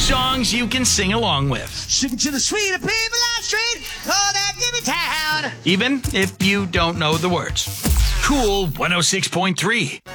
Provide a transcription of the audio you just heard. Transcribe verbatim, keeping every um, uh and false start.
Songs you can sing along with. Sing to the sweet people on the street, oh, that give me town. Even if you don't know the words. Cool one oh six point three.